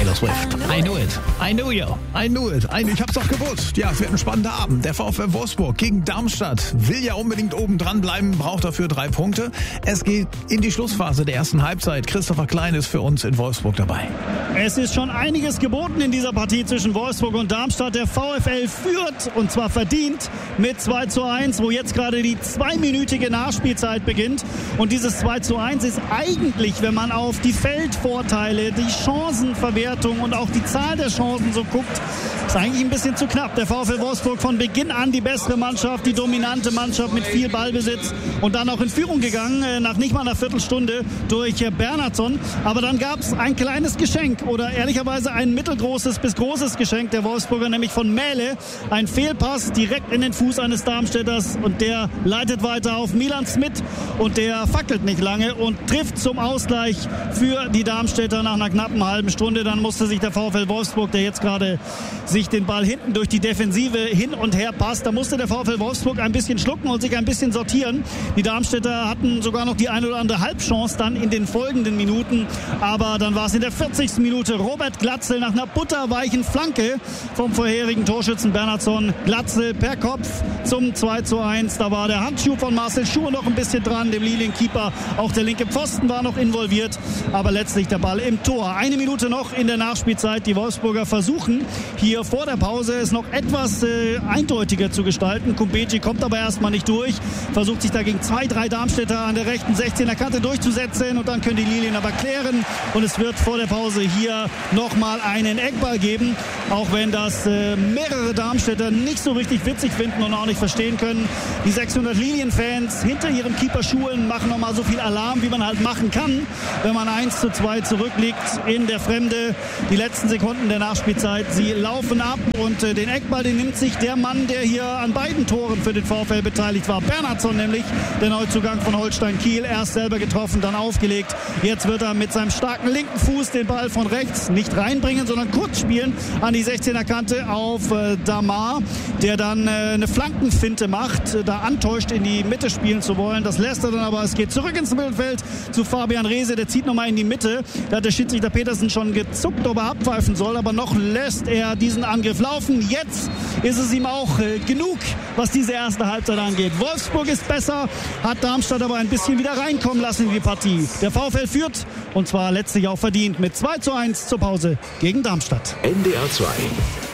Taylor Swift. I knew it. I knew you. I knew it. Ich hab's doch gewusst. Ja, es wird ein spannender Abend. Der VfL Wolfsburg gegen Darmstadt will ja unbedingt oben dran bleiben, braucht dafür 3 Punkte. Es geht in die Schlussphase der ersten Halbzeit. Christopher Klein ist für uns in Wolfsburg dabei. Es ist schon einiges geboten in dieser Partie zwischen Wolfsburg und Darmstadt. Der VfL führt, und zwar verdient, mit 2:1, wo jetzt gerade die 2-minütige Nachspielzeit beginnt. Und dieses 2:1 ist eigentlich, wenn man auf die Feldvorteile, die Chancenverwertung und auch die Zahl der Chancen so guckt, ist eigentlich ein bisschen zu knapp. Der VfL Wolfsburg von Beginn an die bessere Mannschaft, die dominante Mannschaft mit viel Ballbesitz und dann auch in Führung gegangen, nach nicht mal einer Viertelstunde durch Bernhardsson. Aber dann gab es ein kleines Geschenk oder ehrlicherweise ein mittelgroßes bis großes Geschenk der Wolfsburger, nämlich von Mähle. Ein Fehlpass direkt in den Fuß eines Darmstädters und der leitet weiter auf Milan Smith und der fackelt nicht lange und trifft zum Ausgleich für die Darmstädter nach einer knappen halben Stunde. Dann musste sich der VfL Wolfsburg, der jetzt gerade sich den Ball hinten durch die Defensive hin und her passt, da musste der VfL Wolfsburg ein bisschen schlucken und sich ein bisschen sortieren. Die Darmstädter hatten sogar noch die eine oder andere Halbchance dann in den folgenden Minuten, aber dann war es in der 40. Minute Robert Glatzel nach einer butterweichen Flanke vom vorherigen Torschützen Bernhardsson. Glatzel per Kopf zum 2:1. Da war der Handschuh von Marcel Schur noch ein bisschen dran, dem Lilienkeeper. Auch der linke Pfosten war noch involviert, aber letztlich der Ball im Tor. 1 Minute noch in der Nachspielzeit. Die Wolfsburger versuchen hier vor der Pause es noch etwas eindeutiger zu gestalten. Kumbeci kommt aber erstmal nicht durch, versucht sich dagegen 2-3 Darmstädter an der rechten 16er Kante durchzusetzen und dann können die Lilien aber klären und es wird vor der Pause hier nochmal einen Eckball geben, auch wenn das mehrere Darmstädter nicht so richtig witzig finden und auch nicht verstehen können. Die 600 Lilienfans hinter ihrem Keeper Schulen machen nochmal so viel Alarm, wie man halt machen kann, wenn man 1:2 zurückliegt in der Fremde. Die letzten Sekunden der Nachspielzeit, sie laufen ab und den Eckball, den nimmt sich der Mann, der hier an beiden Toren für den VfL beteiligt war. Bernhardsson nämlich, der Neuzugang von Holstein Kiel. Erst selber getroffen, dann aufgelegt. Jetzt wird er mit seinem starken linken Fuß den Ball von rechts nicht reinbringen, sondern kurz spielen an die 16er Kante auf Damar, der dann eine Flankenfinte macht, da antäuscht, in die Mitte spielen zu wollen. Das lässt er dann aber. Es geht zurück ins Mittelfeld zu Fabian Reese. Der zieht nochmal in die Mitte. Da hat der Schiedsrichter Petersen schon gezuckt, ob er abpfeifen soll, aber noch lässt er diesen Angriff laufen. Jetzt ist es ihm auch genug, was diese erste Halbzeit angeht. Wolfsburg ist besser, hat Darmstadt aber ein bisschen wieder reinkommen lassen in die Partie. Der VfL führt und zwar letztlich auch verdient mit 2:1 zur Pause gegen Darmstadt. NDR 2